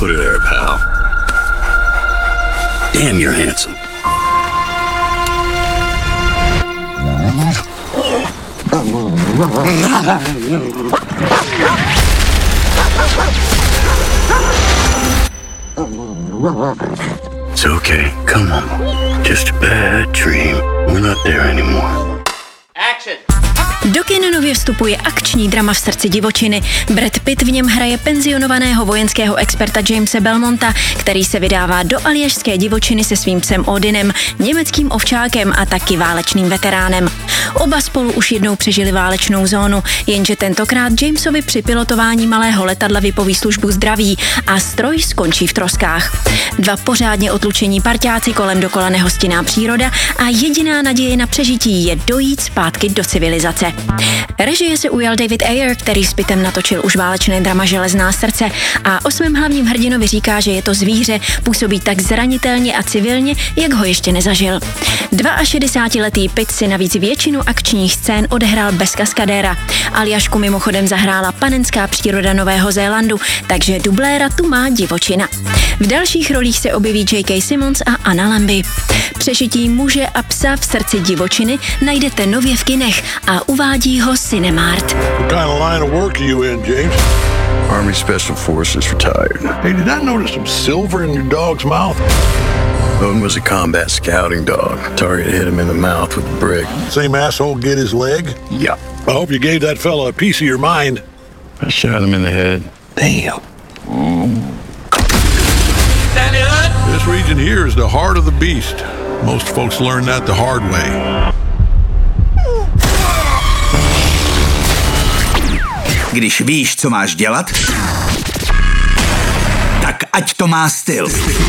Put it there, pal. Damn, you're handsome. It's okay. Come on. Just a bad dream. We're not there anymore. Action! Do kin nově vstupuje akční drama v srdci divočiny. Brad Pitt v něm hraje penzionovaného vojenského experta Jamese Belmonta, který se vydává do aljašské divočiny se svým psem Odinem, německým ovčákem a taky válečným veteránem. Oba spolu už jednou přežili válečnou zónu, jenže tentokrát Jamesovi při pilotování malého letadla vypoví službu zdraví a stroj skončí v troskách. Dva pořádně otlučení parťáci kolem dokola nehostinná příroda a jediná naděje na přežití je dojít zpátky do civilizace. Režie se ujal David Ayer, který s Pittem natočil už válečné drama Železná srdce a o svém hlavním hrdinovi říká, že je to zvíře, působí tak zranitelně a civilně, jak ho ještě nezažil. 62letý Pitt si navíc většinu akčních scén odehrál bez kaskadéra. Aljašku mimochodem zahrála panenská příroda Nového Zélandu, takže dubléra tu má divočina. V dalších rolích se objeví J.K. Simmons a Anna Lambie. Přežití muže a psa v srdci divočiny najdete nově v kinech a uvádí ho Cinemart. What kind of line of work are you in, James? Army Special Forces retired. Hey, did I notice some silver in your dog's mouth? Odin was a combat scouting dog. Target hit him in the mouth with a brick. Same asshole get his leg? Yeah. I hope you gave that fella a piece of your mind. I shot him in the head. Damn. Stand it! This region here is the heart of the beast. Most folks learn that the hard way. Když víš, co máš dělat, tak ať to má styl.